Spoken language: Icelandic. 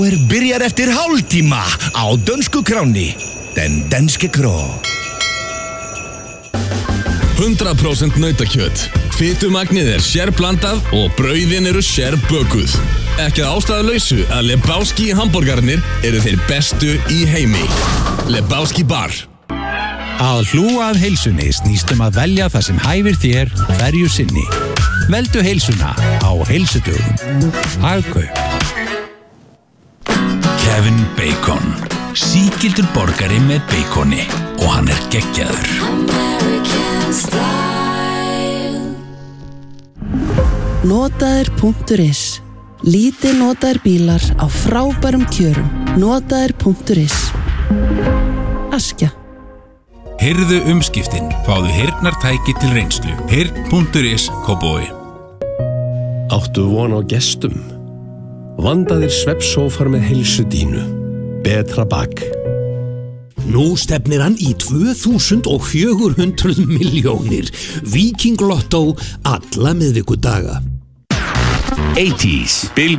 Byrjar eftir hálftíma á dönsku kráni. Den danske kró. 100% nautakjöt. Fitumagnið sérblandað og brauðin eru sérbökuð. Ekki að ástæðulausu að Lebowski hamborgarnir eru þeir bestu í heimi. Lebowski bar. Að hlúa að heilsunni snýst að velja það sem hæfir þér hverju sinni. Veldu heilsuna á Heilsudögum. Hagkaup. Kevin Bacon. Sígildur borgari með baconi og hann geggjaður. Notaðir.is. Lítið notaðir bílar á frábærum kjörum. Notaðir.is. Askja. Heyrðu umskiptin. Fáðu heyrnartæki til reynslu. Heyrn.is Kópavogi. Áttu von á gestum? Vandaðir svefnsófar með heilsudínu. Betra bak. Nú stefnir hann í 2400 milljónir. Víking Lotto alla miðvikudaga. 80s. Bill